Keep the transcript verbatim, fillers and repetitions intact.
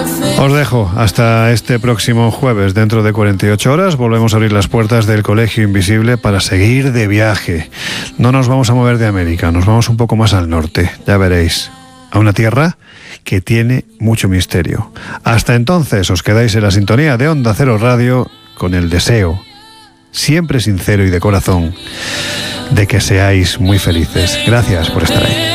Os dejo hasta este próximo jueves. Dentro de cuarenta y ocho horas volvemos a abrir las puertas del Colegio Invisible para seguir de viaje. No nos vamos a mover de América, nos vamos un poco más al norte, ya veréis, a una tierra que tiene mucho misterio. Hasta entonces os quedáis en la sintonía de Onda Cero Radio con el deseo, siempre sincero y de corazón, de que seáis muy felices. Gracias por estar ahí.